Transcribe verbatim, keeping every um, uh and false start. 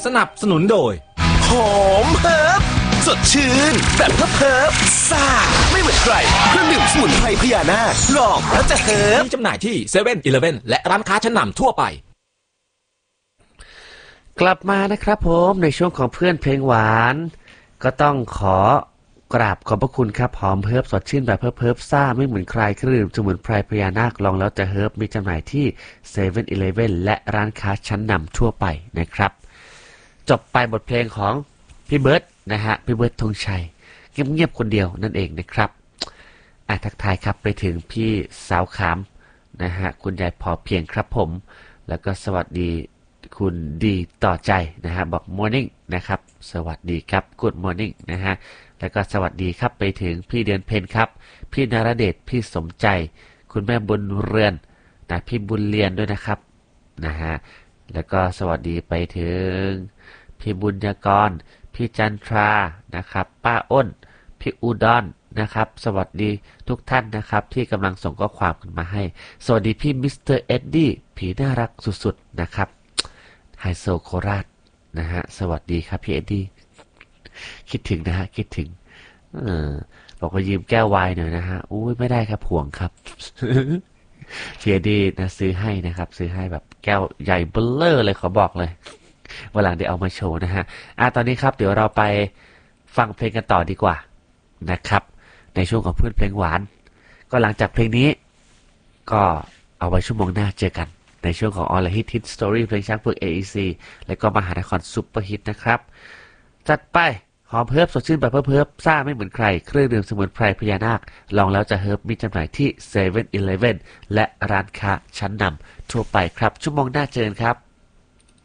สนับสนุนโดยหอมเฮิร์บสดชื่นแบบเฮิร์บเฮิร์บซ่าไม่เหมือนใครเครื่องดื่มสมุนไพรพญานาคลองแล้วจะเฮิร์บมีจำหน่ายที่เซเว่นอีเลฟเว่นและร้านค้าชั้นนำทั่วไปกลับมานะครับผมในช่วงของเพื่อนเพลงหวานก็ต้องขอกราบขอบพระคุณครับหอมเฮิร์บสดชื่นแบบเฮิร์บเฮิร์บซ่าไม่เหมือนใครเครื่องดื่มสมุนไพรพญานาคลองแล้วจะเฮิร์บมีจำหน่ายที่เซเว่นอีเลฟเว่นและร้านค้าชั้นนำทั่วไปนะครับจบไปบทเพลงของพี่เบิร์ดนะฮะพี่เบิร์ดธงชัยเงียบๆคนเดียวนั่นเองนะครับอ่ะทักทายครับไปถึงพี่สาวขามนะฮะคุณยายพอเพียงครับผมแล้วก็สวัสดีคุณดีต่อใจนะฮะบอก morning นะครับสวัสดีครับ good morning นะฮะแล้วก็สวัสดีครับไปถึงพี่เดือนเพ็ญครับพี่นรเดชพี่สมใจคุณแม่บุญเรือนนะพี่บุญเรียนด้วยนะครับนะฮะแล้วก็สวัสดีไปถึงพี่บุญยากรพี่จันทรานะครับป้าอ้นพี่อุดรนะครับสวัสดีทุกท่านนะครับที่กำลังส่งข้อความกันมาให้สวัสดีพี่มิสเตอร์เอ็ดดี้ผีน่ารักสุดๆนะครับไฮโซโคราชนะฮะสวัสดีครับพี่เอ็ดดี้คิดถึงนะฮะคิดถึงเออบอกว่ายืมแก้ววายหน่อยนะฮะอุ้ยไม่ได้ครับห่วงครับพี่เอ็ดดี้นะซื้อให้นะครับซื้อให้แบบแก้วใหญ่เบ้อเร่อเลยขอบอกเลยวันหลังเดี๋ยวเอามาโชว์นะฮะอ่ะตอนนี้ครับเดี๋ยวเราไปฟังเพลงกันต่อดีกว่านะครับในช่วงของเพื่อนเพลงหวานก็หลังจากเพลงนี้ก็เอาไว้ชั่วโมงหน้าเจอกันในช่วงของ All Hit Hit Story เพลงช้างเผือก เอ อี ซี และก็มหานครซุปเปอร์ฮิตนะครับจัดไปหอมเฮิร์บสดชื่นแบบเฮิร์บเฮิร์บซ่าไม่เหมือนใครเครื่องดื่มสมุนไพรพญานาคลองแล้วจะเฮิร์บมีจำหน่ายที่เซเว่นอีเลฟเว่นและร้านค้าชั้นนำทั่วไปครับชั่วโมงหน้าเจอกันครับ